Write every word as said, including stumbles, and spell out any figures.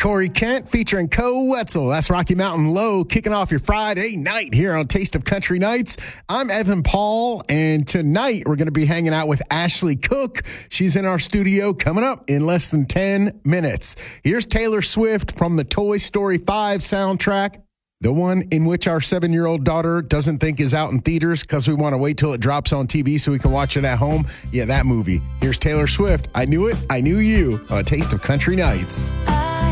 Corey Kent featuring Co Wetzel. That's Rocky Mountain Low kicking off your Friday night here on Taste of Country Nights. I'm Evan Paul, and tonight we're going to be hanging out with Ashley Cook. She's in our studio coming up in less than ten minutes. Here's Taylor Swift from the Toy Story five soundtrack, the one in which our seven-year-old daughter doesn't think is out in theaters because we want to wait till it drops on T V so we can watch it at home. Yeah, that movie. Here's Taylor Swift. I Knew It, I Knew You, on A Taste of Country Nights.